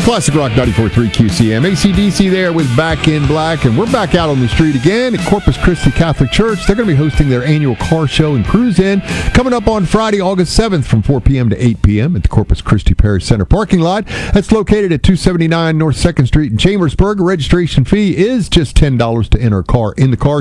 Classic Rock 94.3 QCM. AC/DC there with Back in Black, and we're back out on the street again at Corpus Christi Catholic Church. They're going to be hosting their annual car show and cruise in coming up on Friday, August 7th from 4 p.m. to 8 p.m. at the Corpus Christi Parish Center parking lot. That's located at 279 North 2nd Street in Chambersburg. A registration fee is just $10 to enter a car in the car